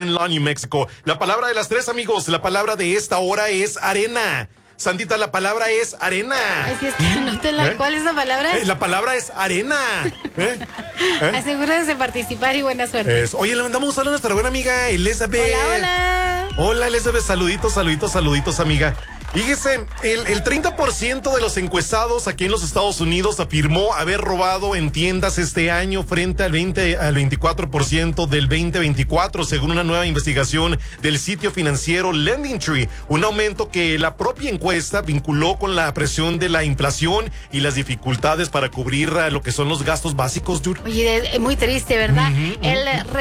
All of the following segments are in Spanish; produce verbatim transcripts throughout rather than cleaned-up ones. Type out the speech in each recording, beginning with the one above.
en Lawn, New Mexico. La palabra de las tres, amigos, la palabra de esta hora es arena. Sandita, la palabra es arena. Ay, si es que no te la... ¿Eh? ¿Cuál es la palabra? Eh, la palabra es arena. ¿Eh? ¿Eh? Asegúrense de participar y buena suerte. Es, oye, le mandamos un saludo a nuestra buena amiga Elizabeth. Hola, hola. Hola, Elizabeth, saluditos, saluditos, saluditos, amiga. Fíjese, el, el treinta por ciento de los encuestados aquí en los Estados Unidos afirmó haber robado en tiendas este año frente al veinte, al veinticuatro por ciento del veinte veinticuatro, según una nueva investigación del sitio financiero Lending Tree. Un aumento que la propia encuesta vinculó con la presión de la inflación y las dificultades para cubrir uh, lo que son los gastos básicos, Dur. Oye, es muy triste, ¿verdad? Uh-huh, el, uh-huh.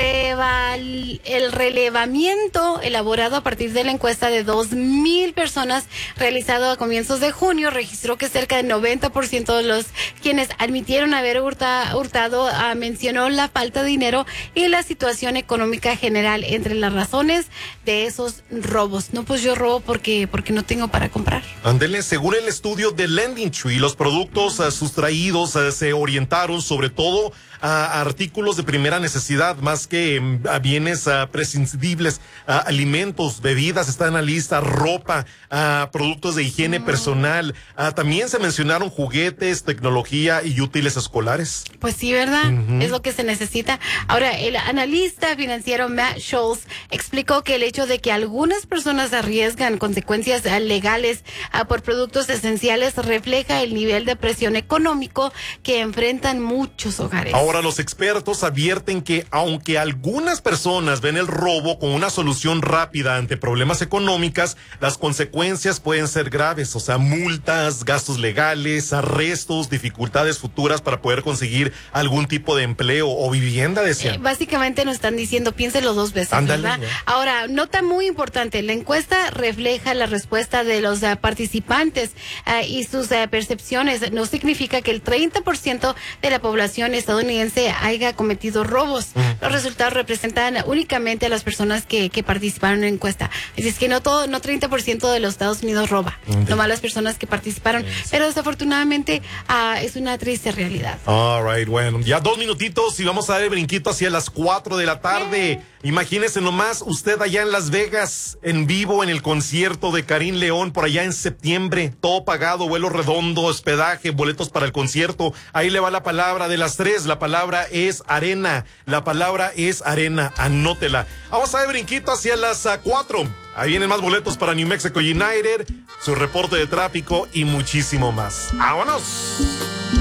reval, el relevamiento elaborado a partir de la encuesta de dos mil personas realizado a comienzos de junio registró que cerca del noventa por ciento de los quienes admitieron haber hurta, hurtado uh, mencionó la falta de dinero y la situación económica general entre las razones de esos robos. No, pues yo robo porque, porque no tengo para comprar. Ándele, según el estudio de Lending Tree, los productos uh, sustraídos uh, se orientaron sobre todo a artículos de primera necesidad, más que um, a bienes uh, prescindibles, uh, alimentos, bebidas están en la lista, ropa, uh, productos de higiene mm. personal. Uh, también se mencionaron juguetes, tecnología y útiles escolares. Pues sí, ¿verdad? Uh-huh. Es lo que se necesita. Ahora, el analista financiero Matt Schultz explicó que el hecho de que algunas personas arriesgan consecuencias uh, legales uh, por productos esenciales refleja el nivel de presión económico que enfrentan muchos hogares. Ahora, los expertos advierten que aunque algunas personas ven el robo como una solución rápida ante problemas económicas, las consecuencias pueden ser graves, o sea, multas, gastos legales, arrestos, dificultades futuras para poder conseguir algún tipo de empleo o vivienda, decían. Eh, básicamente nos están diciendo, piénselo dos veces, Ándale, ¿verdad? Ya. Ahora, nota muy importante, la encuesta refleja la respuesta de los uh, participantes uh, y sus uh, percepciones. No significa que el treinta por ciento de la población estadounidense haya cometido robos. Uh-huh. Los resultados representan únicamente a las personas que, que participaron en la encuesta. Así es que no todo, no treinta por ciento de los Estados Unidos roba, uh-huh. nomás las personas que participaron, sí. Pero desafortunadamente uh, es una triste realidad. All right, bueno, ya dos minutitos y vamos a dar el brinquito hacia las cuatro de la tarde. Yeah. Imagínese nomás usted allá en Las Vegas, en vivo en el concierto de Karim León por allá en septiembre, todo pagado, vuelo redondo, hospedaje, boletos para el concierto. Ahí le va la palabra de las tres, la palabra es arena, la palabra es arena, anótela. Vamos a dar el brinquito hacia las uh, cuatro. Ahí vienen más boletos para New Mexico United, su reporte de tráfico y muchísimo más. ¡Vámonos!